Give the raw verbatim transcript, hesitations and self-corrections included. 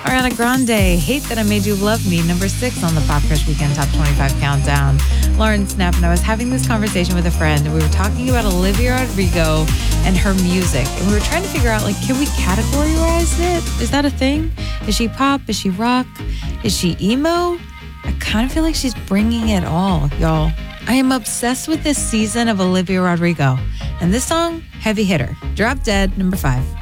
Ariana Grande, Hate That I Made You Love Me, number six on the Pop Crush Weekend Top twenty-five Countdown. Lauren Snap and I was having this conversation with a friend, and we were talking about Olivia Rodrigo and her music. And we were trying to figure out, like, can we categorize it? Is that a thing? Is she pop? Is she rock? Is she emo? I kind of feel like she's bringing it all, y'all. I am obsessed with this season of Olivia Rodrigo. And this song, heavy hitter. Drop Dead, number five.